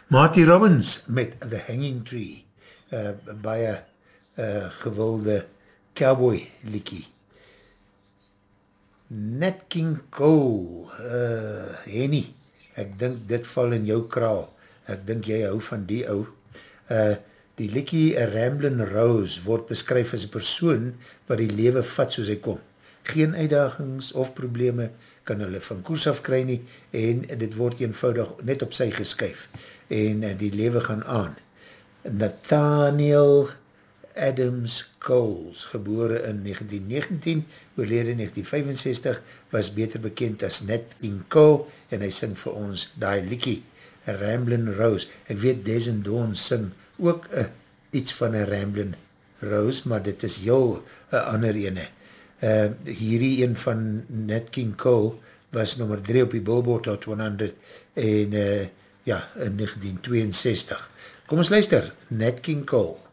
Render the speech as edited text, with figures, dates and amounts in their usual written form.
Marty Robbins met The Hanging Tree, baie gewilde cowboy liekie. Nat King Cole, Henny, ek dink dit val in jou kraal, ek dink jy hou van die ou. Die liekie A Ramblin' Rose word beskryf as 'n persoon wat die lewe vat soos hy kom. Geen uitdagings of probleme kan hulle van koers af kry nie, en dit word eenvoudig net op sy geskuif, en die lewe gaan aan. Nathaniel Adams Coles, gebore in 1919, oorlede in 1965, was beter bekend as Nat King Cole, en hy sing vir ons die liekie, A Ramblin' Rose. Ek weet Des and Dawn sing ook iets van A Ramblin' Rose, maar dit is heel ander ene. Hierdie een van Nat King Cole was nummer 3 op die Billboard Hot 100 en in 1962. Kom ons luister, Nat King Cole.